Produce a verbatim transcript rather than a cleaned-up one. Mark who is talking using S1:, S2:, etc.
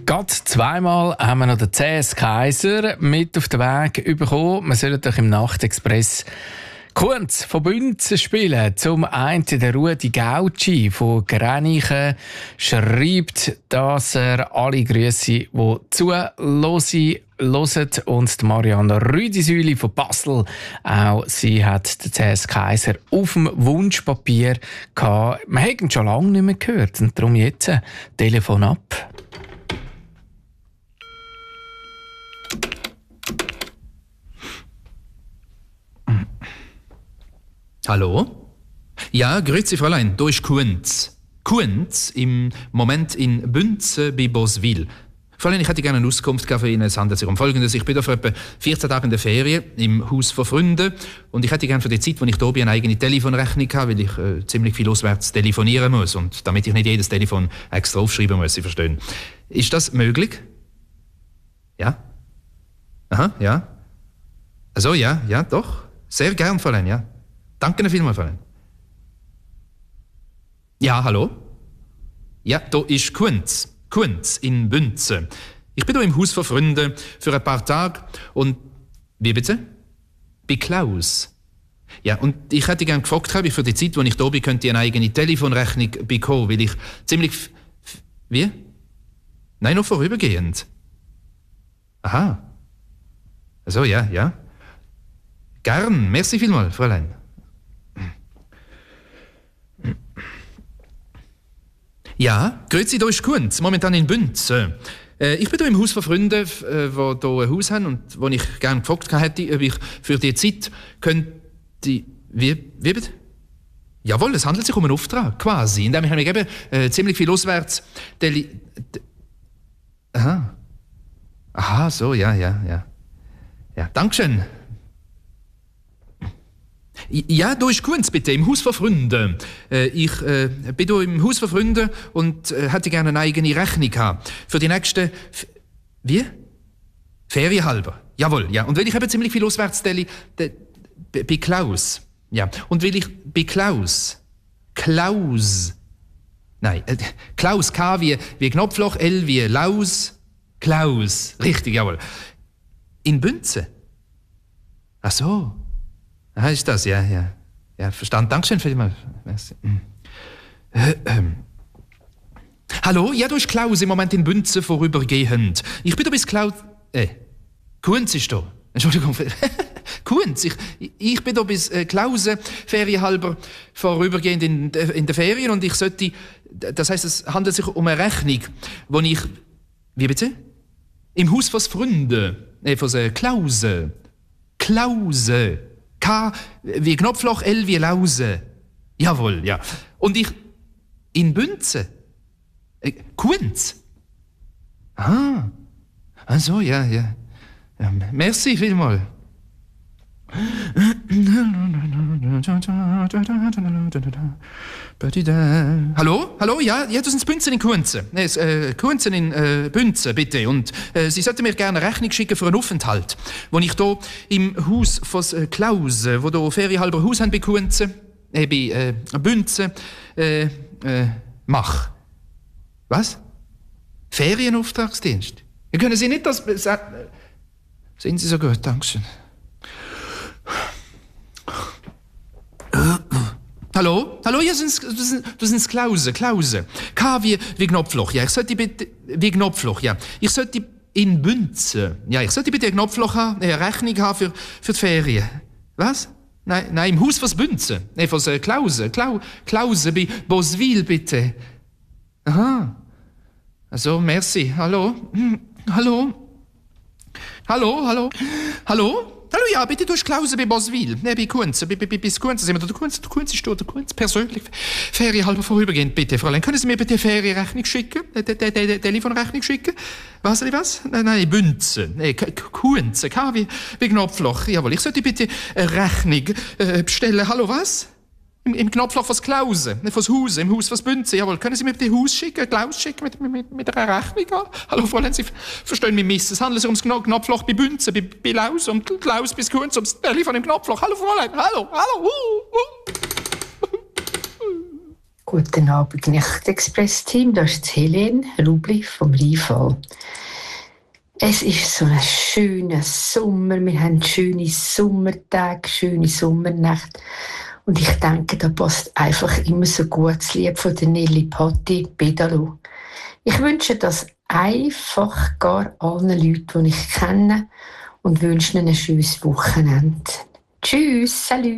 S1: Gerade zweimal haben wir noch den C S Kaiser mit auf den Weg bekommen. Wir sollen doch im Nachtexpress Kunz von Bünzen spielen. Zum einen der Rudi Gauci von Grenichen schreibt, dass er alle Grüße, die zuhören, hört. Und Marianne Rüdisüli von Basel, auch sie hat den C S Kaiser auf dem Wunschpapier gehabt. Wir haben ihn schon lange nicht mehr gehört und darum jetzt ein Telefon ab.
S2: Hallo? Ja, grüezi Fräulein, da ist Kunz. Kunz, im Moment in Bünzen bei Boswil. Fräulein, ich hätte gerne eine Auskunft für Ihnen. Es handelt sich um Folgendes. Ich bin da für etwa vierzehn Tage in der Ferien im Haus von Freunden und ich hätte gerne für die Zeit, wo ich hier bin, eine eigene Telefonrechnung habe, weil ich äh, ziemlich viel auswärts telefonieren muss und damit ich nicht jedes Telefon extra aufschreiben muss, Sie verstehen. Ist das möglich? Ja? Aha, ja. Also ja, ja, doch. Sehr gern, Fräulein, ja. Danke Ihnen vielmals, Fräulein. Ja, hallo? Ja, da ist Kunz. Kunz in Bünzen. Ich bin hier im Haus von Freunden für ein paar Tage und... Wie bitte? Bei Klaus. Ja, und ich hätte gerne gefragt, ob ich für die Zeit, wo ich da bin, könnte ich eine eigene Telefonrechnung bekommen, weil ich ziemlich... F- f- wie? Nein, nur vorübergehend. Aha. Also, ja, ja. Gern. Merci vielmals, Fräulein. Ja, grüezi, da ist Kunz, momentan in Bünzen. Äh, ich bin hier im Haus von Freunden, äh, die hier ein Haus haben und wo ich gerne gefragt hätte, ob ich für die Zeit könnte... Wie, wie bitte? Jawohl, es handelt sich um einen Auftrag, quasi, indem ich nämlich eben äh, ziemlich viel auswärts... Deli de Aha. Aha, so, ja, ja, ja. Ja, Dankeschön. Ja, da ist Kunz, bitte, im Haus von Freunden. Äh, ich äh, bin hier im Haus von Freunden und äh, hätte gerne eine eigene Rechnung haben. Für die nächsten... F Wie? Ferien halber. Jawohl, ja. Und weil ich eben ziemlich viel auswärts tele, bei Klaus. Ja. Und weil ich bei Klaus... Klaus... Nein, äh, Klaus, K wie, wie Knopfloch, L wie Laus... Klaus. Richtig, jawohl. In Bünzen. Ach so. Ah, ist das, ja, ja. Ja, verstanden. Dankeschön vielmals. Äh, ähm. Hallo? Ja, du bist Klaus, im Moment in Bünzen vorübergehend. Ich bin da bis Klaus... Äh, Kunz ist da. Entschuldigung. Kunz, ich, ich bin da bis äh, Klause, ferienhalber, vorübergehend in, in der Ferien und ich sollte... Das heisst, es handelt sich um eine Rechnung, wo ich... Wie bitte? Im Haus von Freunden. Äh, von äh, Klause. Klause. K wie Knopfloch, L wie Lause. Jawohl, ja. Und ich... In Bünzen. Äh, Kunz. Ah. Ach so, ja, ja. ja merci vielmals. Hallo? Hallo? Ja, ja, das sind Bünzen in Kunzen. Nee, äh, Kunzen in äh, Bünzen, bitte. Und äh, Sie sollten mir gerne eine Rechnung schicken für einen Aufenthalt, wo ich hier im Haus von äh, Klaus, wo hier ferienhalber Haus haben bei Kunzen, äh, bei äh, Bünzen, äh, äh, mache. Was? Ferienauftragsdienst? Ja, können Sie nicht das... Äh, sind Sie so gut, Dankeschön. Hallo? Hallo, ja, das sind, das sind Klause, Klause. K wie, wie Knopfloch, ja. Ich sollte bitte, wie Knopfloch, ja. Ich sollte in Bünzen, ja, ich sollte bitte ein Knopfloch haben, eine Rechnung haben für, für die Ferien. Was? Nein, nein, im Haus von Bünzen. Nein, von äh, Klause, Klau, Klause bei Boswil, bitte. Aha. Also, merci. Hallo? Hm. Hallo? Hallo, hallo? Hallo? Hallo, ja, bitte, du hast Klause bei Boswil. Ne, bei Kunz, bei, bei, bis Kunz sind wir da. Der Kunz, der Kunz ist da, der Kunz, persönlich. Ferienhalber vorübergehend, bitte, Fräulein. Können Sie mir bitte Ferienrechnung schicken? Die, die, die, die Telefonrechnung schicken? Was, was? Nein, nein, Bünzen. Nee, Kunz, K wie, wie Knopfloch. Jawohl, ich sollte bitte eine Rechnung äh, bestellen. Hallo, was? Im, Im Knopfloch von Klause, ne, von Haus, im Haus von Bünzen. Jawohl, können Sie mir bitte Haus schicken, Klaus schicken mit, mit, mit einer Rechnung? Hallo, Fräulein, Sie verstehen mich miss. Es handelt sich ums Knopfloch bei Bünzen, bei, bei Laus und Klaus bis Kunz, ums Telefon im Knopfloch. Hallo, Fräulein, hallo, hallo. Uh, uh.
S3: Guten Abend, Nachtexpress-Team. Das ist Helene Rubli vom Rheinfall. Es ist so ein schöner Sommer. Wir haben schöne Sommertage, schöne Sommernächte. Und ich denke, da passt einfach immer so gut das Lied von der Nelly Patti, Pedalo. Ich wünsche das einfach gar allen Leuten, die ich kenne, und wünsche ihnen ein schönes Wochenende. Tschüss, salut!